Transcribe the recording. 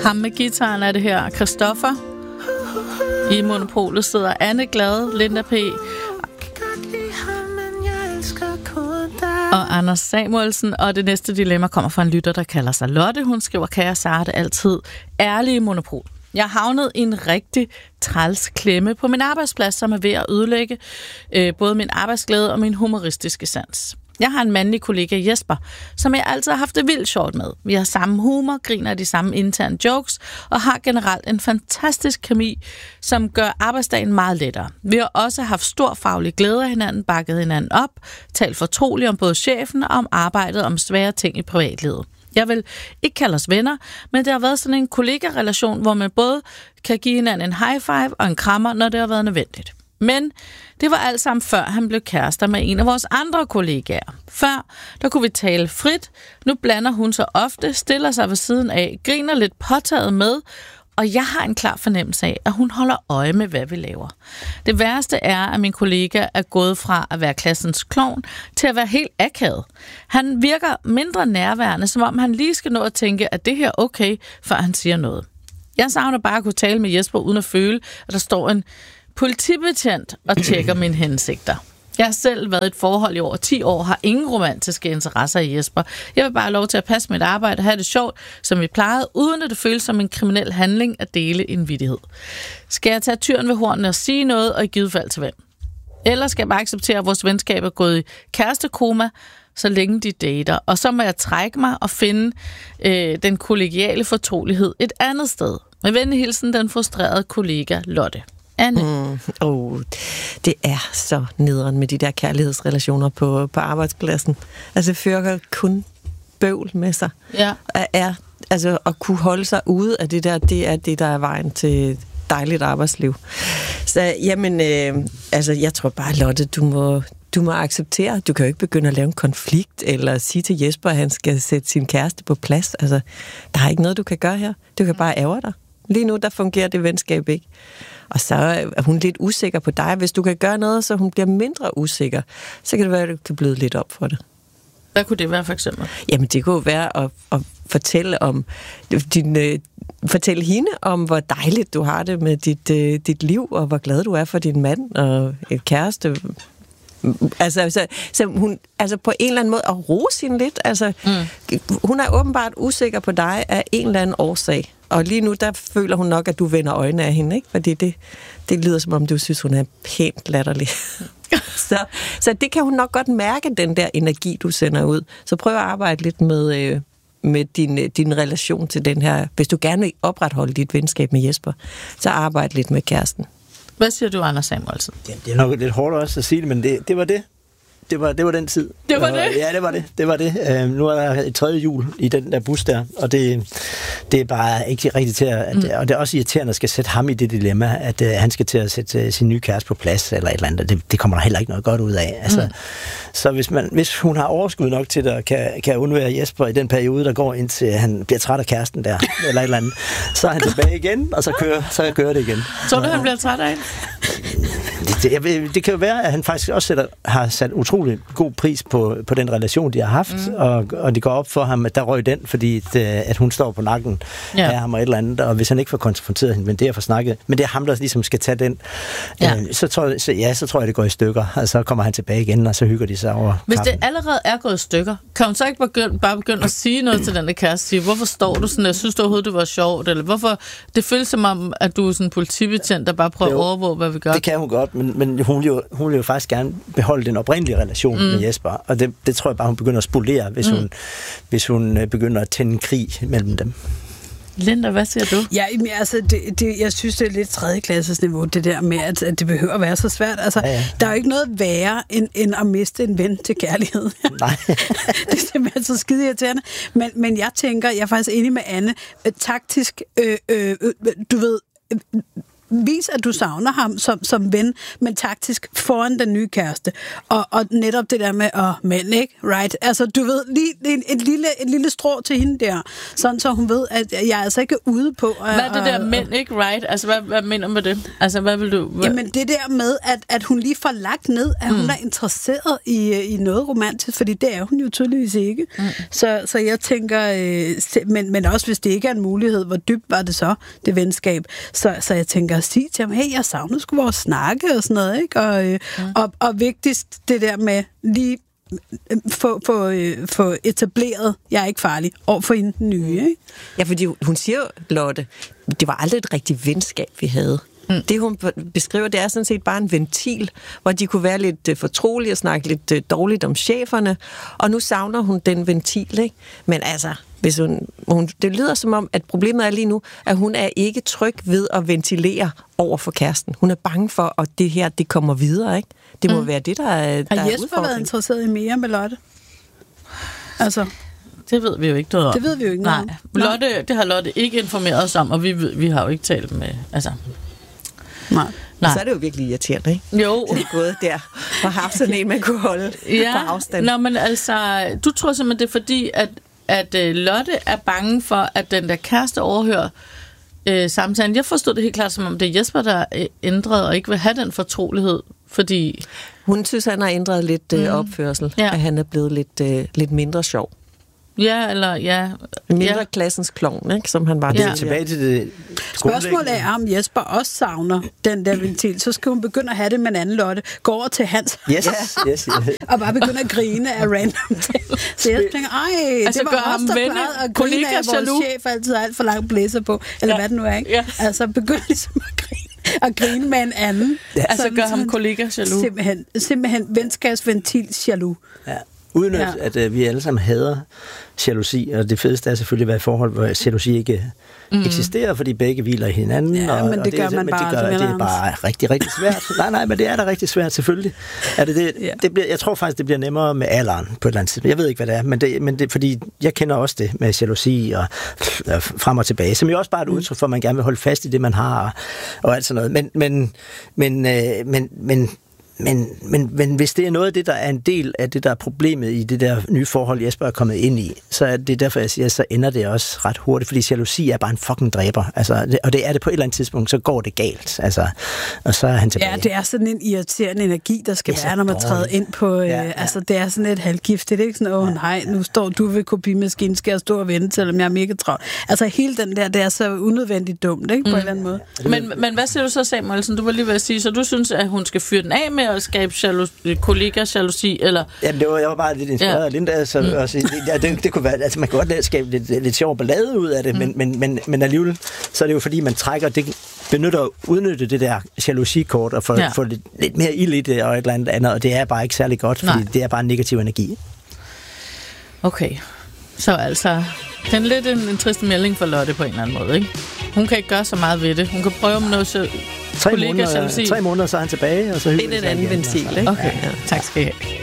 Ham med guitaren er det her. Christoffer. I Monopolet sidder Anne Glad, Linda P. og Anders Samuelsen. Og det næste dilemma kommer fra en lytter, der kalder sig Lotte. Hun skriver, kære Sara, det altid ærlige Monopol. Jeg havnede i en rigtig træls klemme på min arbejdsplads, som er ved at ødelægge både min arbejdsglæde og min humoristiske sans. Jeg har en mandlig kollega, Jesper, som jeg altid har haft det vildt sjovt med. Vi har samme humor, griner af de samme interne jokes og har generelt en fantastisk kemi, som gør arbejdsdagen meget lettere. Vi har også haft stor faglig glæde af hinanden, bakket hinanden op, talt fortroligt om både chefen og om arbejdet om svære ting i privatlivet. Jeg vil ikke kalde os venner, men det har været sådan en kollega-relation, hvor man både kan give hinanden en high five og en krammer, når det har været nødvendigt. Men det var alt sammen før han blev kærester med en af vores andre kollegaer. Før, der kunne vi tale frit. Nu blander hun sig ofte, stiller sig ved siden af, griner lidt påtaget med, og jeg har en klar fornemmelse af, at hun holder øje med, hvad vi laver. Det værste er, at min kollega er gået fra at være klassens klovn til at være helt akavet. Han virker mindre nærværende, som om han lige skal nå at tænke, at det her er okay, før han siger noget. Jeg savner bare at kunne tale med Jesper, uden at føle, at der står en politibetjent og tjekker mine hensigter. Jeg har selv været i et forhold i over 10 år, har ingen romantiske interesser i Jesper. Jeg vil bare have lov til at passe mit arbejde og have det sjovt, som vi plejede, uden at det føles som en kriminel handling at dele en vittighed. Skal jeg tage tyren ved hornene og sige noget, og i givet fald til hvem? Eller skal jeg bare acceptere, at vores venskab er gået i kærestekoma, så længe de dater? Og så må jeg trække mig og finde den kollegiale fortrolighed et andet sted. Med venlig hilsen, den frustrerede kollega Lotte. Anne. Det er så nederen med de der kærlighedsrelationer på arbejdspladsen. Altså, det fører kun bøvl med sig. Ja. Altså, at kunne holde sig ude af det der, det er det, der er vejen til dejligt arbejdsliv. Så, jamen, jeg tror bare, Lotte, du må acceptere. Du kan jo ikke begynde at lave en konflikt, eller sige til Jesper, at han skal sætte sin kæreste på plads. Altså, der er ikke noget, du kan gøre her. Du kan bare ærge dig. Lige nu, der fungerer det venskab ikke. Og så er hun lidt usikker på dig. Hvis du kan gøre noget, så hun bliver mindre usikker, så kan det være, at du kan bløde lidt op for det. Hvad kunne det være, for eksempel? Jamen, det kunne være at fortælle fortælle hende om, hvor dejligt du har det med dit liv, og hvor glad du er for din mand og et kæreste. Så hun, på en eller anden måde at rose hende lidt. Hun er åbenbart usikker på dig af en eller anden årsag. Og lige nu, der føler hun nok, at du vender øjnene af hende, ikke? Fordi det lyder som om, du synes, hun er pænt latterlig. så det kan hun nok godt mærke, den der energi, du sender ud. Så prøv at arbejde lidt med din relation til den her. Hvis du gerne vil opretholde dit venskab med Jesper, så arbejde lidt med kæresten. Hvad siger du, Anders Samuelsen? Det er nok lidt hårdt også at sige det, men det var det. Det var den tid. Det var det? Ja, det var det. Nu er der et tredje hjul i den der bus der, og det er bare ikke rigtigt til og det er også irriterende at skal sætte ham i det dilemma, at han skal til at sætte sin nye kæreste på plads, eller et eller andet. Det kommer der heller ikke noget godt ud af. Altså, så hvis hun har overskud nok til det, kan undvære Jesper i den periode, der går indtil han bliver træt af kæresten der, eller et eller andet, så er han tilbage igen, og så kører det igen. Tror du, han bliver træt af? Det kan jo være, at han faktisk også har sat utrolig god pris på den relation, de har haft, og det går op for ham, at der røg den, fordi at hun står på nakken af ham og et eller andet, og hvis han ikke får konfronteret hende, men det er for snakket, men det er ham, der ligesom skal tage den, så tror jeg, det går i stykker, og så kommer han tilbage igen, og så hygger de sig over Hvis kaffen. det allerede er gået i stykker, kan hun så ikke bare begynde at sige noget til den der kæreste, sige, hvorfor står du sådan, jeg synes du overhovedet, det var sjovt, eller hvorfor, det føles som om, at du er sådan en politibetjent, der bare prøver at overvåge, hvad vi gør. Det kan hun godt, men hun vil jo faktisk gerne beholde den oprindelige relation med Jesper, og det tror jeg bare, hun begynder at spolere, hvis hun begynder at tænde en krig mellem dem. Linda, hvad siger du? Ja, jeg synes, det er lidt tredjeklasses niveau, det der med, at det behøver at være så svært. Altså, der er jo ikke noget værre, end at miste en ven til kærlighed. Nej. Det er simpelthen så skide irriterende. Men jeg tænker, jeg er faktisk enig med Anne, taktisk, du ved, vis, at du savner ham som ven, men taktisk foran den nye kæreste. Og netop det der med, mænd, ikke? Right? Altså, du ved, lige et lille strå til hende der, sådan så hun ved, at jeg altså ikke er ude på... Hvad er det der mænd, ikke? Right? Altså, hvad mener du med det? Altså, hvad vil du... Jamen, det der med, at hun lige får lagt ned, at hun er interesseret i noget romantisk, fordi det er hun jo tydeligvis ikke. Så jeg tænker, men også hvis det ikke er en mulighed, hvor dybt var det så, det venskab. Så jeg tænker at sige til ham, hey, jeg savner sgu vores snakke og sådan noget, ikke? Og vigtigst det der med lige få etableret, jeg er ikke farlig, over for hende den nye, ikke? Ja, fordi hun siger jo, Lotte, det var aldrig et rigtigt venskab, vi havde. Det, hun beskriver, det er sådan set bare en ventil, hvor de kunne være lidt fortrolige og snakke lidt dårligt om cheferne, og nu savner hun den ventil, ikke? Men altså, hvis det lyder som om, at problemet er lige nu, at hun er ikke tryg ved at ventilere over for kæresten. Hun er bange for, at det her, det kommer videre, ikke? Det må være det, der er Har Jesper været interesseret i mere med Lotte? Altså... Det ved vi jo ikke noget om. Det ved vi jo ikke noget om. Lotte, det har Lotte ikke informeret os om, og vi har jo ikke talt med... Altså... Nej. Så er det jo virkelig irriterende, ikke? Jo. Det er gået der og haft sådan en, man kunne holde på afstand. Nå, men altså, du tror simpelthen, det er fordi, at Lotte er bange for, at den der kæreste overhører samtalen. Jeg forstod det helt klart, som om det er Jesper, der er ændret og ikke vil have den fortrolighed, fordi... Hun synes, han har ændret lidt opførsel, at han er blevet lidt mindre sjov. Ja, eller ja. Mindre klassens klovn, ikke? Som han var tilbage til det. Spørgsmålet er, om Jesper også savner den der ventil. Så skal hun begynde at have det med en anden Lotte. Gå over til Hans. Yes. Og bare begynde at grine af random ting. Så jeg tænker, altså, det var også der plejede at grine af, vores chef altid har alt for langt blæser på. Eller hvad det nu er, ikke? Ja. Altså begynd ligesom at grine med en anden. Ja. Altså gør ham kollega jaloux. Simpelthen venskabsventil jaloux. Ja. Uden at vi alle sammen hader jalousi, og det fedeste er selvfølgelig at være i forhold, hvor jalousi ikke eksisterer, fordi begge hviler i hinanden. Ja, men det gør man bare. Det er bare rigtig, rigtig svært. Nej, men det er da rigtig svært, selvfølgelig. Det bliver, jeg tror faktisk, det bliver nemmere med alderen på et eller andet tidspunkt. Jeg ved ikke, hvad det er, men det fordi jeg kender også det med jalousi og frem og tilbage, som jo også bare er et udtryk for, at man gerne vil holde fast i det, man har, og alt sådan noget. Men hvis det er noget af det, der er en del af det, der er problemet i det der nye forhold, Jesper er kommet ind i, så er det derfor, jeg siger, så ender det også ret hurtigt, fordi jalousi er bare en fucking dræber. Altså, og det er det på et eller andet tidspunkt, så går det galt. Altså, og så er han tilbage. Ja, det er sådan en irriterende energi, der skal være, når man træder ind på... Altså, det er sådan et halvgift. Det er ikke sådan, nej, nu står du ved kopimaskinen, skal jeg stå og vente, selvom jeg er mega travlt. Altså, hele den der, det er så unødvendigt dumt, ikke? På en eller anden måde. Men hvad siger du så, Samuelsen? Du var lige ved at sige, så du synes, at hun skal fyre den af med at skabe kollega-jalousi, eller... Jamen, jeg var bare lidt inspireret af Linda, så det kunne være... Altså, man kan godt skabe lidt sjov ballade ud af det, men alligevel, så er det jo fordi, man trækker... udnytte det der jalousikort og få lidt mere ild i det og et eller andet, og det er bare ikke særlig godt, fordi det er bare en negativ energi. Okay. Så altså... Det er lidt en trist melding for Lotte på en eller anden måde, ikke? Hun kan ikke gøre så meget ved det. Hun kan prøve med noget kollega-jalousi. 3 måneder, så er han tilbage, og så hygger det er en anden ventil, ikke? Okay, tak skal I have.